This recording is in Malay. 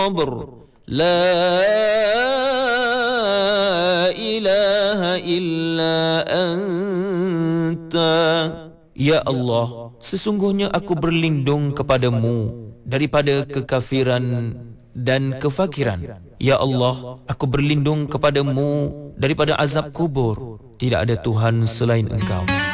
qabr la ilaha illa anta. Ya Allah, sesungguhnya aku berlindung kepadamu daripada kekafiran dan kefakiran. Ya Allah, aku berlindung kepadamu daripada azab kubur. Tidak ada Tuhan selain Engkau.